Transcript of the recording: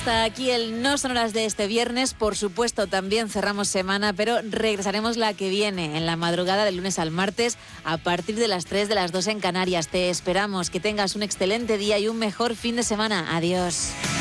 hasta aquí el No Sonoras de este viernes. Por supuesto, también cerramos semana, pero regresaremos la que viene, en la madrugada del lunes al martes, a partir de las 3 de las 2 en Canarias. Te esperamos, que tengas un excelente día y un mejor fin de semana. Adiós.